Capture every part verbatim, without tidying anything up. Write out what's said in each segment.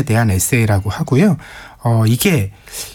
대한 에세이라고 하고요. 어, 이게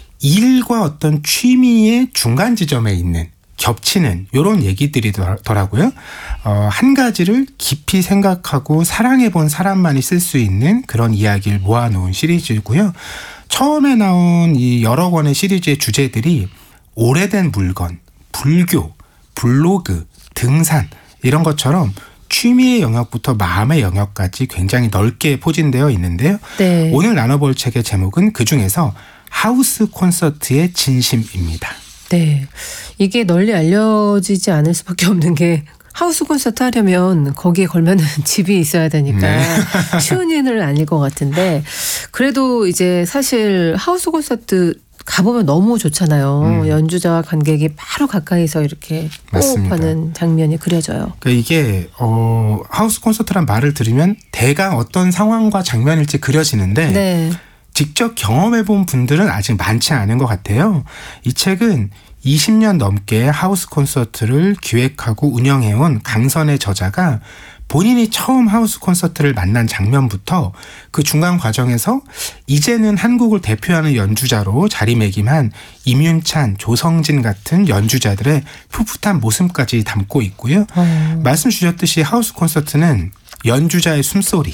일과 어떤 취미의 중간 지점에 있는 겹치는 이런 얘기들이더라고요. 어, 한 가지를 깊이 생각하고 사랑해본 사람만이 쓸 수 있는 그런 이야기를 모아놓은 시리즈고요. 처음에 나온 이 여러 권의 시리즈의 주제들이 오래된 물건, 불교, 블로그, 등산 이런 것처럼 취미의 영역부터 마음의 영역까지 굉장히 넓게 포진되어 있는데요. 네. 오늘 나눠볼 책의 제목은 그중에서 하우스 콘서트의 진심입니다. 네, 이게 널리 알려지지 않을 수밖에 없는 게 하우스 콘서트 하려면 거기에 걸면은 집이 있어야 되니까 네. 쉬운 일은 아닐 것 같은데 그래도 이제 사실 하우스 콘서트 가보면 너무 좋잖아요. 음. 연주자와 관객이 바로 가까이서 이렇게 호흡하는 장면이 그려져요. 그러니까 이게 어, 하우스 콘서트란 말을 들으면 대강 어떤 상황과 장면일지 그려지는데 네. 직접 경험해본 분들은 아직 많지 않은 것 같아요. 이 책은 이십 년 넘게 하우스 콘서트를 기획하고 운영해온 강선의 저자가 본인이 처음 하우스 콘서트를 만난 장면부터 그 중간 과정에서 이제는 한국을 대표하는 연주자로 자리매김한 임윤찬, 조성진 같은 연주자들의 풋풋한 모습까지 담고 있고요. 음. 말씀 주셨듯이 하우스 콘서트는 연주자의 숨소리,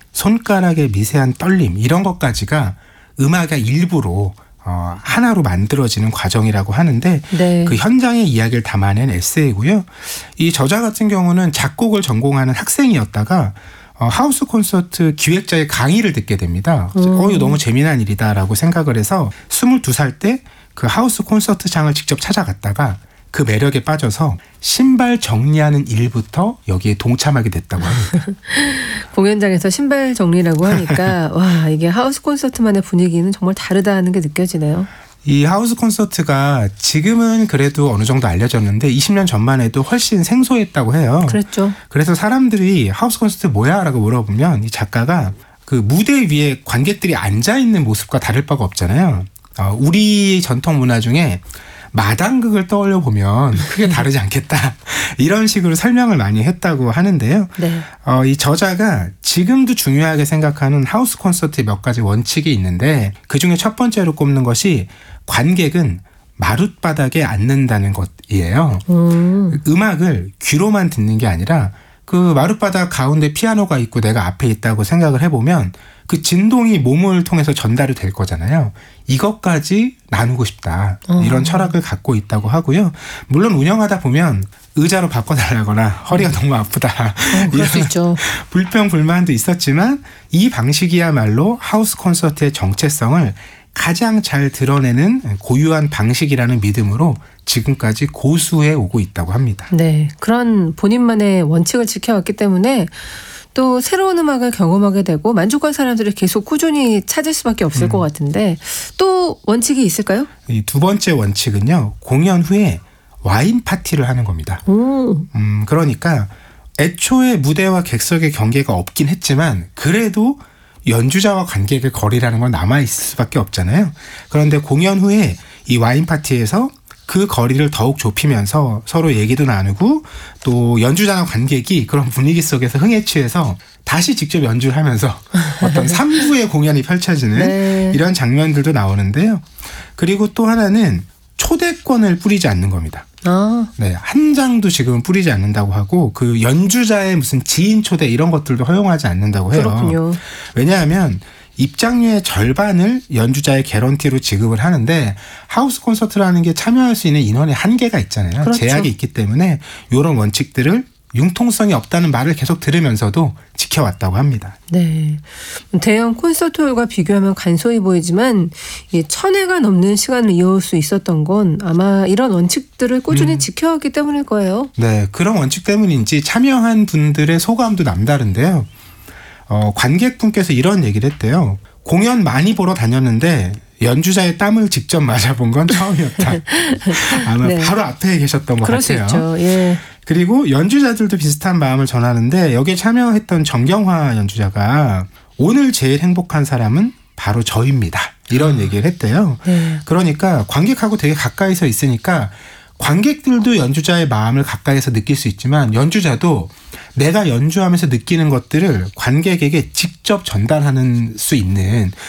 손가락의 미세한 떨림 이런 것까지가 음악의 일부로 어, 하나로 만들어지는 과정이라고 하는데 네. 그 현장의 이야기를 담아낸 에세이고요. 이 저자 같은 경우는 작곡을 전공하는 학생이었다가 어, 하우스 콘서트 기획자의 강의를 듣게 됩니다. 음. 어, 이거 너무 재미난 일이다라고 생각을 해서 스물두 살 때 그 하우스 콘서트장을 직접 찾아갔다가 그 매력에 빠져서 신발 정리하는 일부터 여기에 동참하게 됐다고 합니다. 공연장에서 신발 정리라고 하니까 와 이게 하우스 콘서트만의 분위기는 정말 다르다는 게 느껴지네요. 이 하우스 콘서트가 지금은 그래도 어느 정도 알려졌는데 이십 년 전만 해도 훨씬 생소했다고 해요. 그랬죠. 그래서 사람들이 하우스 콘서트 뭐야? 라고 물어보면 이 작가가 그 무대 위에 관객들이 앉아있는 모습과 다를 바가 없잖아요. 어, 우리 전통 문화 중에 마당극을 떠올려 보면 크게 다르지 않겠다. 이런 식으로 설명을 많이 했다고 하는데요. 네. 어, 이 저자가 지금도 중요하게 생각하는 하우스 콘서트의 몇 가지 원칙이 있는데 그중에 첫 번째로 꼽는 것이 관객은 마룻바닥에 앉는다는 것이에요. 음. 음악을 귀로만 듣는 게 아니라 그 마룻바닥 가운데 피아노가 있고 내가 앞에 있다고 생각을 해보면 그 진동이 몸을 통해서 전달이 될 거잖아요. 이것까지 나누고 싶다. 이런 어. 철학을 갖고 있다고 하고요. 물론 운영하다 보면 의자로 바꿔달라거나 허리가 너무 아프다. 어, 그럴 수 있죠. 불평 불만도 있었지만 이 방식이야말로 하우스 콘서트의 정체성을 가장 잘 드러내는 고유한 방식이라는 믿음으로 지금까지 고수해 오고 있다고 합니다. 네, 그런 본인만의 원칙을 지켜왔기 때문에 또 새로운 음악을 경험하게 되고 만족한 사람들을 계속 꾸준히 찾을 수밖에 없을 음. 것 같은데 또 원칙이 있을까요? 이 두 번째 원칙은요. 공연 후에 와인 파티를 하는 겁니다. 오. 음, 그러니까 애초에 무대와 객석의 경계가 없긴 했지만 그래도 연주자와 관객의 거리라는 건 남아있을 수밖에 없잖아요. 그런데 공연 후에 이 와인 파티에서 그 거리를 더욱 좁히면서 서로 얘기도 나누고 또 연주자나 관객이 그런 분위기 속에서 흥에 취해서 다시 직접 연주를 하면서 어떤 삼 부의 공연이 펼쳐지는 네. 이런 장면들도 나오는데요. 그리고 또 하나는 초대권을 뿌리지 않는 겁니다. 아. 네, 한 장도 지금 뿌리지 않는다고 하고 그 연주자의 무슨 지인 초대 이런 것들도 허용하지 않는다고 해요. 그렇군요. 왜냐하면 입장료의 절반을 연주자의 개런티로 지급을 하는데 하우스 콘서트라는 게 참여할 수 있는 인원의 한계가 있잖아요. 그렇죠. 제약이 있기 때문에 이런 원칙들을 융통성이 없다는 말을 계속 들으면서도 지켜왔다고 합니다. 네, 대형 콘서트홀과 비교하면 간소해 보이지만 이 천 회가 넘는 시간을 이어올 수 있었던 건 아마 이런 원칙들을 꾸준히 음. 지켜왔기 때문일 거예요. 네, 그런 원칙 때문인지 참여한 분들의 소감도 남다른데요. 어, 관객분께서 이런 얘기를 했대요. 공연 많이 보러 다녔는데 연주자의 땀을 직접 맞아본 건 처음이었다. 아마 네. 바로 앞에 계셨던 것 그럴 같아요. 수 있죠. 예. 그리고 연주자들도 비슷한 마음을 전하는데 여기에 참여했던 정경화 연주자가 오늘 제일 행복한 사람은 바로 저입니다. 이런 아. 얘기를 했대요. 네. 그러니까 관객하고 되게 가까이서 있으니까 관객들도 연주자의 마음을 가까이서 느낄 수 있지만 연주자도 내가 연주하면서 느끼는 것들을 관객에게 직접 전달하는 수 있는